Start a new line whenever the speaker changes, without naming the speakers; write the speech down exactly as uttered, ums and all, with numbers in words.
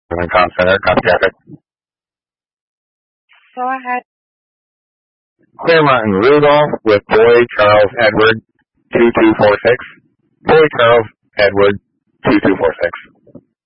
Comm Center, copy traffic.
Go ahead.
Claremont and Rudolph with Boy Charles Edward two two four six. Boy Charles Edward two two four six.